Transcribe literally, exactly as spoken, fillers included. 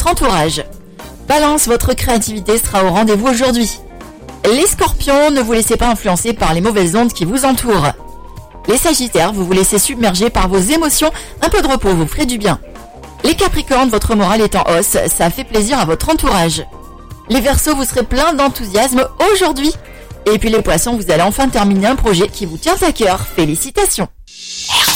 entourage. Balance, votre créativité sera au rendez-vous aujourd'hui. Les Scorpions, ne vous laissez pas influencer par les mauvaises ondes qui vous entourent. Les Sagittaires, vous vous laissez submerger par vos émotions, un peu de repos vous ferait du bien. Les Capricornes, votre morale est en hausse, ça fait plaisir à votre entourage. Les Verseaux, vous serez plein d'enthousiasme aujourd'hui. Et puis les Poissons, vous allez enfin terminer un projet qui vous tient à cœur. Félicitations!